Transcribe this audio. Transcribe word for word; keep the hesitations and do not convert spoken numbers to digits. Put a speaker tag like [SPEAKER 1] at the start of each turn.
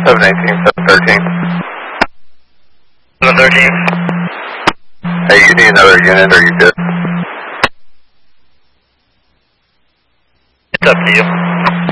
[SPEAKER 1] seven eighteen, seven thirteen.
[SPEAKER 2] seven thirteen.
[SPEAKER 1] Hey, you need another unit, or you good?
[SPEAKER 2] It's up to you.